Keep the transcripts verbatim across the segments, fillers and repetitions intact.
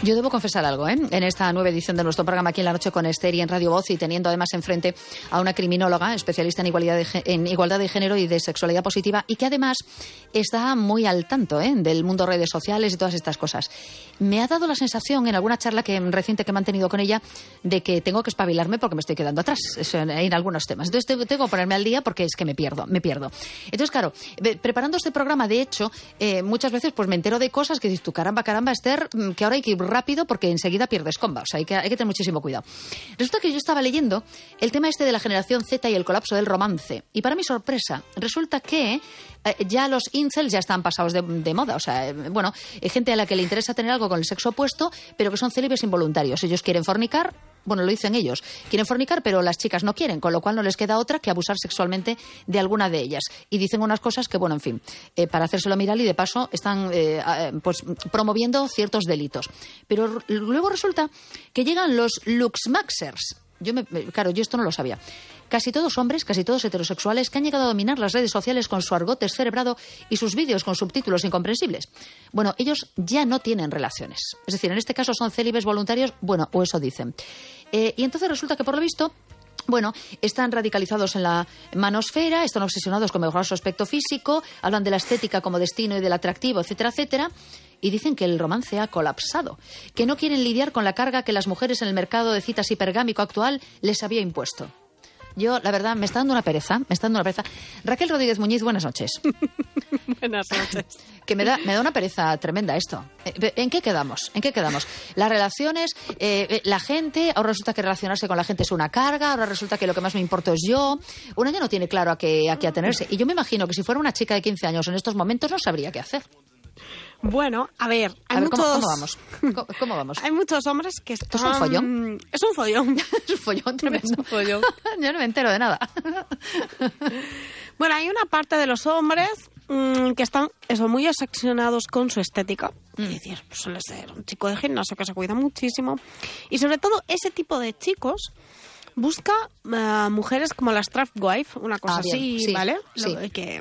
Yo debo confesar algo, ¿eh? En esta nueva edición de nuestro programa Aquí en la Noche con Esther y en Radio Voz, y teniendo además enfrente a una criminóloga especialista en igualdad de, en igualdad de género y de sexualidad positiva, y que además está muy al tanto, ¿eh?, del mundo redes sociales y todas estas cosas. Me ha dado la sensación en alguna charla que reciente que he mantenido con ella de que tengo que espabilarme porque me estoy quedando atrás en, en algunos temas. Entonces tengo, tengo que ponerme al día porque es que me pierdo, me pierdo. Entonces, claro, preparando este programa, de hecho, eh, muchas veces pues me entero de cosas que dices tú, caramba, caramba, Esther, que ahora hay que ir rápido porque enseguida pierdes comba. O sea, hay que, hay que tener muchísimo cuidado. Resulta que yo estaba leyendo el tema este de la generación Z y el colapso del romance. Y para mi sorpresa, resulta que eh, ya los incels ya están pasados de, de moda. O sea, eh, bueno, hay gente a la que le interesa tener algo con el sexo opuesto, pero que son célibes involuntarios. Ellos quieren fornicar, bueno, lo dicen ellos, quieren fornicar, pero las chicas no quieren, con lo cual no les queda otra que abusar sexualmente de alguna de ellas. Y dicen unas cosas que, bueno, en fin, eh, para hacérselo mirar, y de paso están eh, eh, pues promoviendo ciertos delitos. Pero luego resulta que llegan los luxmaxers. Yo me, claro, yo esto no lo sabía. Casi todos hombres, casi todos heterosexuales, que han llegado a dominar las redes sociales con su argot descerebrado y sus vídeos con subtítulos incomprensibles. Bueno, ellos ya no tienen relaciones. Es decir, en este caso son célibes voluntarios, bueno, o eso dicen. Eh, y entonces resulta que, por lo visto, bueno, están radicalizados en la manosfera, están obsesionados con mejorar su aspecto físico, hablan de la estética como destino y del atractivo, etcétera, etcétera. Y dicen que el romance ha colapsado, que no quieren lidiar con la carga que las mujeres en el mercado de citas hipergámico actual les había impuesto. Yo, la verdad, me está dando una pereza, me está dando una pereza. Raquel Rodríguez Muñiz, buenas noches. Buenas noches. Que me da, me da una pereza tremenda esto. ¿En qué quedamos? ¿En qué quedamos? Las relaciones, eh, la gente, ahora resulta que relacionarse con la gente es una carga, ahora resulta que lo que más me importa es yo. Uno ya no tiene claro a qué, a qué atenerse. Y yo me imagino que si fuera una chica de quince años en estos momentos no sabría qué hacer. Bueno, a ver, hay a ver, muchos... ¿cómo, cómo vamos? ¿Cómo, ¿Cómo vamos? Hay muchos hombres que están... ¿Esto es un follón? Es un follón. Es un follón tremendo. Es un follón. Yo no me entero de nada. Bueno, hay una parte de los hombres mmm, que están eso, muy obsesionados con su estética. Mm. Es decir, pues suele ser un chico de gimnasio que se cuida muchísimo. Y sobre todo, ese tipo de chicos busca uh, mujeres como las trap wife, una cosa ah, así, sí, ¿vale? Sí. Lo, que...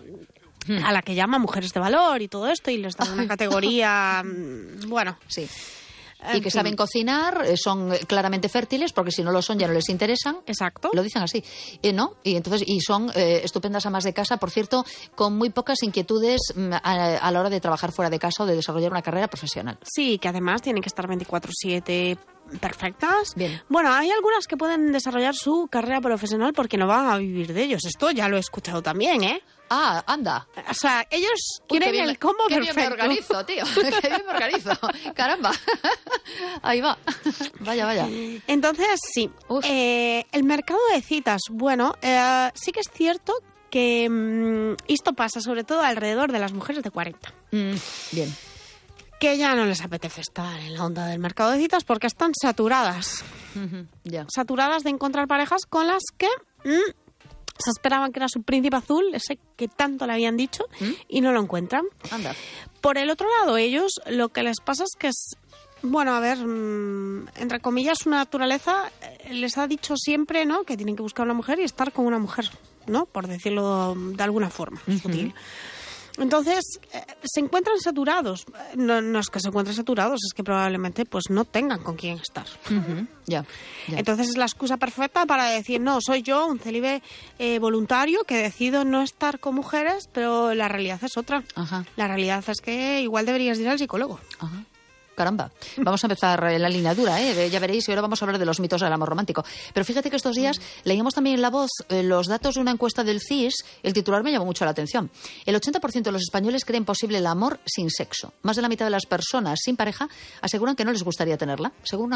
a la que llama mujeres de valor y todo esto, y les dan una categoría, bueno... Sí. Y que saben cocinar, son claramente fértiles, porque si no lo son ya no les interesan. Exacto. Lo dicen así, eh, ¿no? Y entonces y son eh, estupendas amas de casa, por cierto, con muy pocas inquietudes a, a la hora de trabajar fuera de casa o de desarrollar una carrera profesional. Sí, que además tienen que estar veinticuatro siete perfectas. Bien. Bueno, hay algunas que pueden desarrollar su carrera profesional porque no van a vivir de ellos. Esto ya lo he escuchado también, ¿eh? Ah, anda. O sea, ellos Uy, quieren bien, el combo qué perfecto. Qué bien me organizo, tío. Qué bien me organizo. Caramba. Ahí va. Vaya, vaya. Entonces, sí. Eh, el mercado de citas, bueno, eh, sí que es cierto que mmm, esto pasa sobre todo alrededor de las mujeres de cuarenta. Mm, bien. Que ya no les apetece estar en la onda del mercado de citas porque están saturadas. Uh-huh, yeah. Saturadas de encontrar parejas con las que... Mmm, se esperaban que era su príncipe azul, ese que tanto le habían dicho, ¿Mm? Y no lo encuentran. Anda. Por el otro lado, ellos lo que les pasa es que es, bueno, a ver, mmm, entre comillas, su naturaleza les ha dicho siempre, ¿no?, que tienen que buscar una mujer y estar con una mujer, ¿no?, por decirlo de alguna forma, uh-huh. sutil. Entonces, eh, se encuentran saturados. No, no es que se encuentren saturados, es que probablemente pues no tengan con quién estar. Uh-huh. Yeah, yeah. Entonces es la excusa perfecta para decir, no, soy yo, un célibe eh, voluntario que decido no estar con mujeres, pero la realidad es otra. Ajá. La realidad es que igual deberías ir al psicólogo. Ajá. Caramba, vamos a empezar en la línea dura, ¿eh? Ya veréis, y ahora vamos a hablar de los mitos del amor romántico. Pero fíjate que estos días leíamos también en La Voz eh, los datos de una encuesta del C I S. El titular me llamó mucho la atención. El ochenta por ciento de los españoles creen posible el amor sin sexo. Más de la mitad de las personas sin pareja aseguran que no les gustaría tenerla. Según una